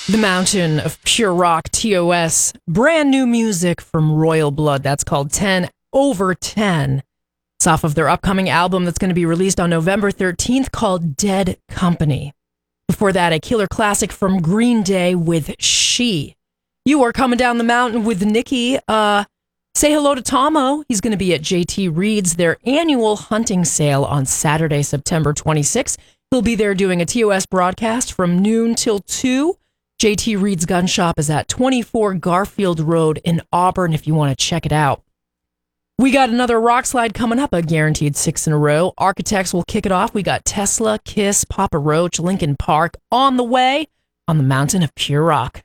The Mountain of Pure Rock, TOS. Brand new music from Royal Blood. That's called 10 over 10. It's off of their upcoming album that's going to be released on November 13th called Dead Company. Before that, a killer classic from Green Day with She. You are coming down the mountain with Nikki. Say hello to Tomo. He's going to be at JT Reed's, their annual hunting sale on Saturday, September 26th. He'll be there doing a TOS broadcast from noon till 2. JT Reed's Gun Shop is at 24 Garfield Road in Auburn if you want to check it out. We got another rock slide coming up, a guaranteed 6 in a row. Architects will kick it off. We got Tesla, Kiss, Papa Roach, Linkin Park on the way on the Mountain of Pure Rock.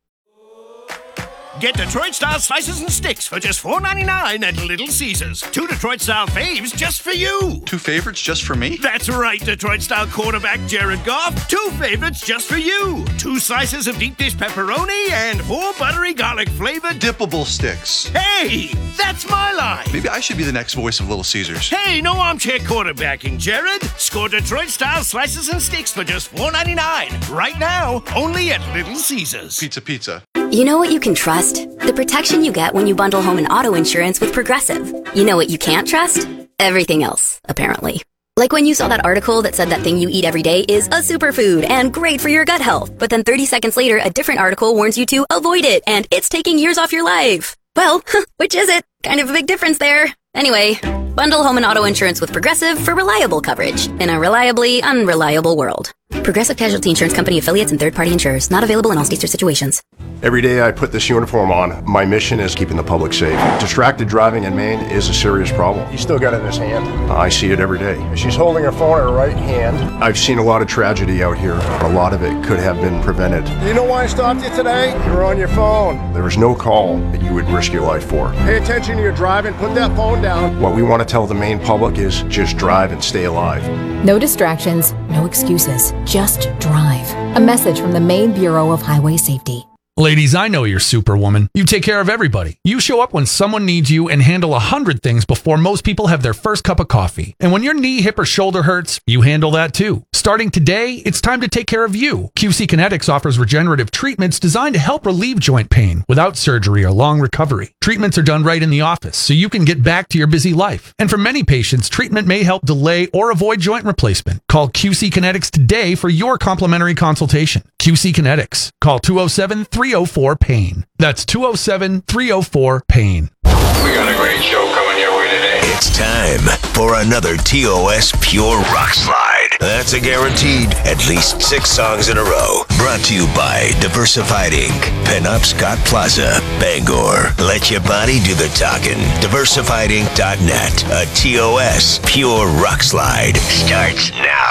Get Detroit-style slices and sticks for just $4.99 at Little Caesars. 2 Detroit-style faves just for you. 2 favorites just for me? That's right, Detroit-style quarterback Jared Goff. 2 favorites just for you. 2 slices of deep dish pepperoni and 4 buttery garlic-flavored dippable sticks. Hey, that's my line. Maybe I should be the next voice of Little Caesars. Hey, no armchair quarterbacking, Jared. Score Detroit-style slices and sticks for just $4.99. Right now, only at Little Caesars. Pizza. You know what you can trust? The protection you get when you bundle home and auto insurance with Progressive. You know what you can't trust? Everything else, apparently. Like when you saw that article that said that thing you eat every day is a superfood and great for your gut health, but then 30 seconds later, a different article warns you to avoid it and it's taking years off your life. Well, which is it? Kind of a big difference there. Anyway, bundle home and auto insurance with Progressive for reliable coverage in a reliably unreliable world. Progressive Casualty Insurance Company affiliates and third-party insurers. Not available in all states or situations. Every day I put this uniform on, my mission is keeping the public safe. Distracted driving in Maine is a serious problem. He's still got it in his hand. I see it every day. She's holding her phone in her right hand. I've seen a lot of tragedy out here. A lot of it could have been prevented. Do you know why I stopped you today? You were on your phone. There was no call that you would risk your life for. Pay attention to your driving. Put that phone down. What we want to tell the Maine public is just drive and stay alive. No distractions, no excuses. Just drive. A message from the Maine Bureau of Highway Safety. Ladies, I know you're Superwoman. You take care of everybody. You show up when someone needs you and handle 100 things before most people have their first cup of coffee. And when your knee, hip, or shoulder hurts, you handle that too. Starting today, it's time to take care of you. QC Kinetics offers regenerative treatments designed to help relieve joint pain without surgery or long recovery. Treatments are done right in the office, so you can get back to your busy life. And for many patients, treatment may help delay or avoid joint replacement. Call QC Kinetics today for your complimentary consultation. QC Kinetics. Call 207-304-PAIN. That's 207-304-PAIN. We got a great show coming your way today. It's time for another TOS Pure Rock Slide. That's a guaranteed at least 6 songs in a row. Brought to you by Diversified Inc., Penobscot Plaza, Bangor. Let your body do the talking. DiversifiedInc.net. A TOS Pure Rock Slide starts now.